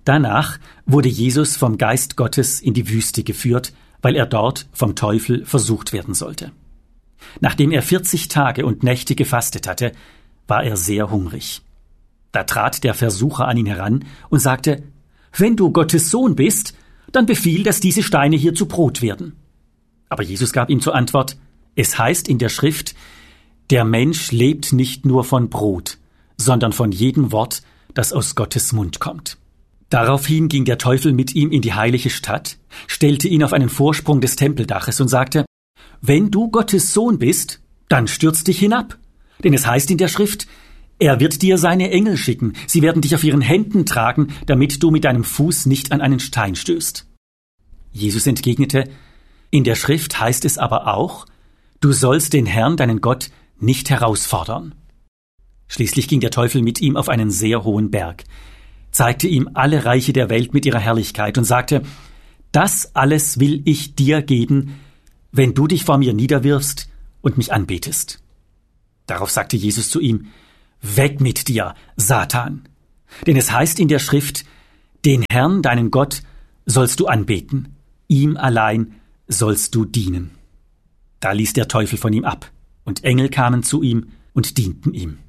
Danach wurde Jesus vom Geist Gottes in die Wüste geführt, weil er dort vom Teufel versucht werden sollte. Nachdem er 40 Tage und Nächte gefastet hatte, war er sehr hungrig. Da trat der Versucher an ihn heran und sagte: »Wenn du Gottes Sohn bist, dann befiehl, dass diese Steine hier zu Brot werden.« Aber Jesus gab ihm zur Antwort: »Es heißt in der Schrift, der Mensch lebt nicht nur von Brot, sondern von jedem Wort, das aus Gottes Mund kommt.« Daraufhin ging der Teufel mit ihm in die heilige Stadt, stellte ihn auf einen Vorsprung des Tempeldaches und sagte: »Wenn du Gottes Sohn bist, dann stürz dich hinab. Denn es heißt in der Schrift, er wird dir seine Engel schicken, sie werden dich auf ihren Händen tragen, damit du mit deinem Fuß nicht an einen Stein stößt.« Jesus entgegnete: »In der Schrift heißt es aber auch, du sollst den Herrn, deinen Gott, nicht herausfordern.« Schließlich ging der Teufel mit ihm auf einen sehr hohen Berg, zeigte ihm alle Reiche der Welt mit ihrer Herrlichkeit und sagte: »Das alles will ich dir geben, wenn du dich vor mir niederwirfst und mich anbetest.« Darauf sagte Jesus zu ihm: »Weg mit dir, Satan! Denn es heißt in der Schrift, den Herrn, deinen Gott, sollst du anbeten, ihm allein sollst du dienen.« Da ließ der Teufel von ihm ab, und Engel kamen zu ihm und dienten ihm.